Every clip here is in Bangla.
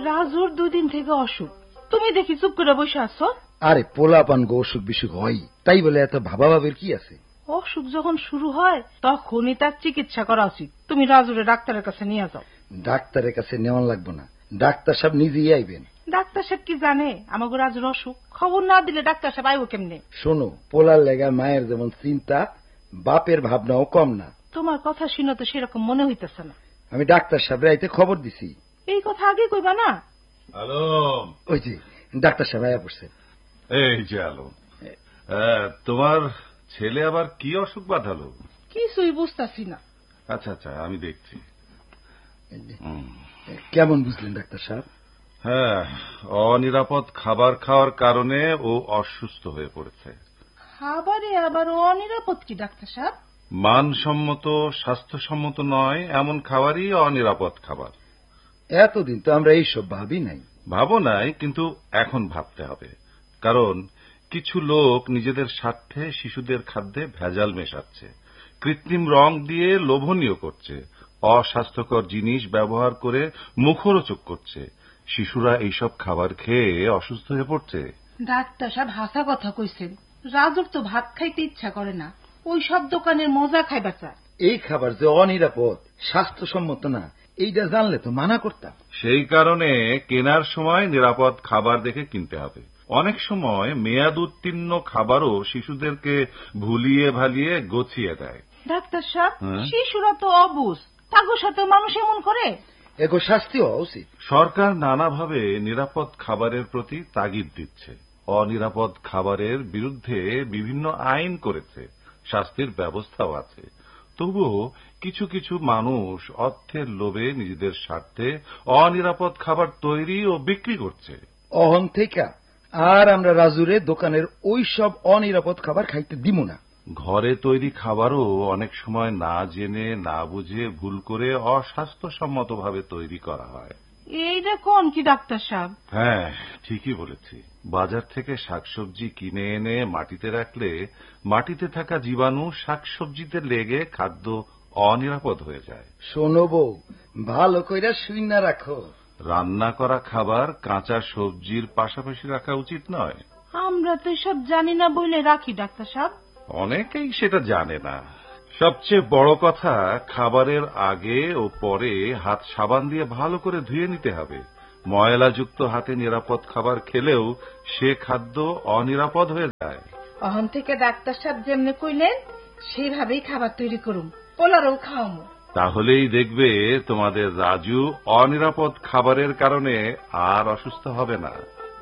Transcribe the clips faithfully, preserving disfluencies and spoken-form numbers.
রাজুর দুদিন থেকে অসুখ, তুমি দেখি চুপ করে বসে আছো। আরে পোলাপান গো অসুখ বিসুখ হয়, তাই বলে এত ভাবা ভাবের কি আছে? অসুখ যখন শুরু হয় তখনই তার চিকিৎসা করা উচিত। তুমি রাজুরে ডাক্তারের কাছে নিয়ে যাও। ডাক্তারের কাছে নেওয়া লাগবে না, ডাক্তার সাহেব নিজেই আইবেন। ডাক্তার সাহেব কি জানে আমাকে রাজুর অসুখ? খবর না দিলে ডাক্তার সাহেব আইব কেমনে? শোনো, পোলার লেগা মায়ের যেমন চিন্তা, বাপের ভাবনাও কম না। তোমার কথা শুনে তো সেরকম মনে হইতেছে না। আমি ডাক্তার সাহেব আইতে খবর দিছি। এই কথা আগে কইবা না? হ্যালো, ওই যে ডাক্তার সাহেব আয়া পড়ছে। এই যে আলো, তোমার ছেলে আবার কি অসুখ বাঁধালো? কিছুই বুঝতেছি না। আচ্ছা আচ্ছা, আমি দেখছি। কেমন বুঝলেন ডাক্তার সাহেব? হ্যাঁ, অনিরাপদ খাবার খাওয়ার কারণে ও অসুস্থ হয়ে পড়েছে। খাবারে আবার অনিরাপদ কি ডাক্তার সাহেব? মানসম্মত, স্বাস্থ্যসম্মত নয় এমন খাবারই অনিরাপদ খাবার। এতদিন তো আমরা এইসব ভাবি নাই। ভাবো নাই, কিন্তু এখন ভাবতে হবে। কারণ কিছু লোক নিজেদের স্বার্থে শিশুদের খাদ্যে ভেজাল মেশাচ্ছে, কৃত্রিম রং দিয়ে লোভনীয় করছে, অস্বাস্থ্যকর জিনিস ব্যবহার করে মুখরোচক করছে। শিশুরা এইসব খাবার খেয়ে অসুস্থ হয়ে পড়ছে। ডাক্তার সাহেব হাসা কথা কইছেন। রাজুর তো ভাত খাইতে ইচ্ছা করে না, ওই সব দোকানের মজা খাইবা চায়। এই খাবার যে অনিরাপদ, স্বাস্থ্যসম্মত না, এইটা জানলে তো মানা করতাম। সেই কারণে কেনার সময় নিরাপদ খাবার দেখে কিনতে হবে। অনেক সময় মেয়াদ উত্তীর্ণ খাবারও শিশুদেরকে ভুলিয়ে ভালিয়ে গছিয়ে দেয়। ডাক্তার সাহেব, শিশুরা তো অবুঝ, তাগোর সাথে মানুষ এমন করে। এগো শাস্তি হওয়া উচিত। সরকার নানাভাবে নিরাপদ খাবারের প্রতি তাগিদ দিচ্ছে। অনিরাপদ খাবারের বিরুদ্ধে বিভিন্ন আইন করেছে, শাস্তির ব্যবস্থাও আছে। তবুও কিছু কিছু মানুষ অর্থের লোভে নিজেদের স্বার্থে অনিরাপদ খাবার তৈরি ও বিক্রি করছে। অহন থেকে আর আমরা রাজুরে দোকানের ওই সব অনিরাপদ খাবার খাইতে দিব না। ঘরে তৈরি খাবারও অনেক সময় না জেনে না বুঝে ভুল করে অস্বাস্থ্যসম্মতভাবে তৈরি করা হয়। এইটা কোন কি ডাক্তার সাহেব? হ্যাঁ, ঠিকই বলেছি। বাজার থেকে শাকসবজি কিনে এনে মাটিতে রাখলে মাটিতে থাকা জীবাণু শাকসবজিতে লেগে খাদ্য অনিরাপদ হয়ে যায়। শোনো বউ, ভালো কইরা শুইনা রাখো। রান্না করা খাবার কাঁচা সবজির পাশাপাশি রাখা উচিত নয়। আমরা তো সব জানি না বলে রাখি ডাক্তার সাহেব। অনেকেই সেটা জানে না। সবচেয়ে বড় কথা, খাবারের আগে ও পরে হাত সাবান দিয়ে ভালো করে ধুয়ে নিতে হবে। ময়লাযুক্ত হাতে নিরাপদ খাবার খেলেও সে খাদ্য অনিরাপদ হয়ে যায়। অহন থেকে ডাক্তার সাহেব যেমনি কইলেন সেইভাবেই খাবার তৈরি করুন, পোলারও খাওয়ামো। তাহলেই দেখবে তোমাদের রাজু অনিরাপদ খাবারের কারণে আর অসুস্থ হবে না।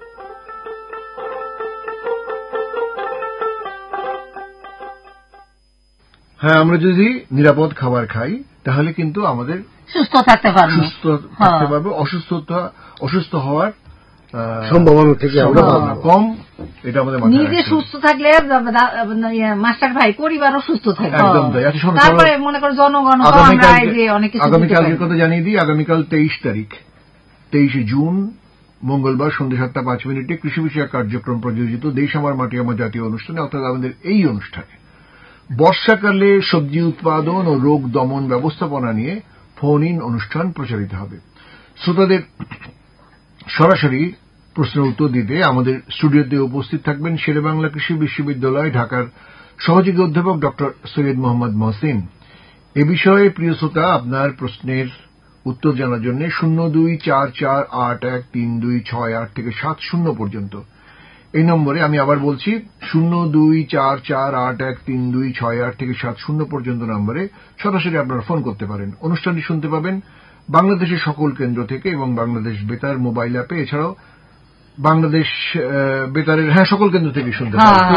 হ্যাঁ, আমরা যদি নিরাপদ খাবার খাই তাহলে কিন্তু আমাদের সুস্থ থাকতে পারবো, সুস্থ থাকতে পারবো। অসুস্থতা অসুস্থ হওয়ার সম্ভাবনা থেকে কম। এটা আমাদের নিজে সুস্থ থাকলে মাস্টার ভাই পরিবারও সুস্থ থাকবে। একদম তাই। তারপরে মনে করো জনগণ অনেক কিছু। আগামীকালকের কথা জানিয়ে দিই। আগামীকাল তেইশ তারিখ তেইশে জুন মঙ্গলবার সন্ধ্যা সাতটা পাঁচ মিনিটে কৃষি বিষয়ক কার্যক্রম প্রযোজিত দেশ আমার মাটি আমার জাতীয় অনুষ্ঠানে, অর্থাৎ আমাদের এই অনুষ্ঠানে বর্ষাকালে সবজি উৎপাদন ও রোগ দমন ব্যবস্থাপনা নিয়ে ফোন ইন অনুষ্ঠান প্রচারিত হবে। শ্রোতাদের সরাসরি প্রশ্নের উত্তর দিতে আমাদের স্টুডিওতে উপস্থিত থাকবেন শেরেবাংলা কৃষি বিশ্ববিদ্যালয় ঢাকার সহযোগী অধ্যাপক ডক্টর সৈয়দ মোহাম্মদ মহসিন। এ বিষয়ে প্রিয় শ্রোতা, আপনার প্রশ্নের উত্তর জানার জন্য শূন্য দুই চার চার আট এক তিন দুই ছয় আট থেকে সাত শূন্য পর্যন্ত এই নম্বরে, আমি আবার বলছি, শূন্য দুই চার চার আট এক তিন দুই ছয় আট থেকে সাত শূন্য পর্যন্ত নম্বরে সরাসরি আপনারা ফোন করতে পারেন। অনুষ্ঠানটি শুনতে পাবেন বাংলাদেশের সকল কেন্দ্র থেকে এবং বাংলাদেশ বেতার মোবাইল অ্যাপে। এছাড়াও বাংলাদেশ বেতারের হ্যাঁ সকল কেন্দ্র থেকে শুনতে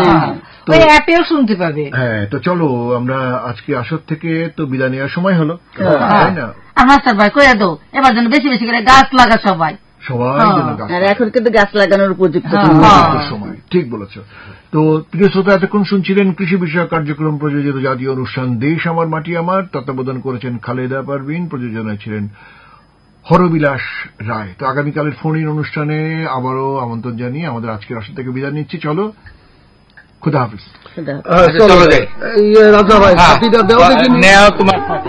পাবে। হ্যাঁ, তো চলো আমরা আজকে আসর থেকে তো বিদায় নেওয়ার সময় হলো, তাই না? মাস্টার ভাই কইয়া দাও এবার যেন বেশি বেশি করে গাছ লাগা সবাই সবাই যেন গাছ, এখন কিন্তু গাছ লাগানোর উপযুক্ত সময়। ঠিক বলেছ। তো প্রিয় শ্রোতা, এতক্ষণ শুনছিলেন কৃষি বিষয়ক কার্যক্রম প্রযোজিত জাতীয় অনুষ্ঠান দেশ আমার মাটি আমার। তত্ত্বাবধান করেছেন খালেদা পারভিন, প্রযোজনায় ছিলেন হরবিলাস রায়। তো আগামীকালের ফোন ইন অনুষ্ঠানে আবারও আমন্ত্রণ জানিয়ে আমাদের আজকের আসর থেকে বিদায় নিচ্ছি। চলো, খুদা হাফিজ। রাজা ভাই